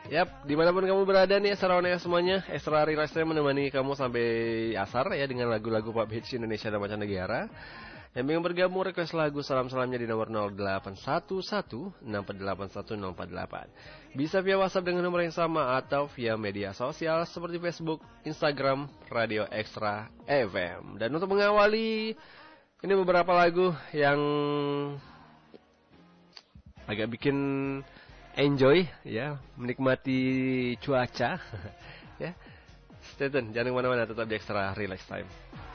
Yap, dimanapun kamu berada nih Esrawanaya semuanya, Esra Relax Time menemani kamu sampai asar ya dengan lagu-lagu pop hits Indonesia dan mancanegara. Yang ingin bergabung request lagu salam-salamnya di nomor 0811-648-1048. Bisa via WhatsApp dengan nomor yang sama atau via media sosial seperti Facebook, Instagram, Radio Extra FM. Dan untuk mengawali ini beberapa lagu yang agak bikin enjoy ya, menikmati cuaca ya. Stay tune, jangan kemana-mana, tetap di Extra Relax Time.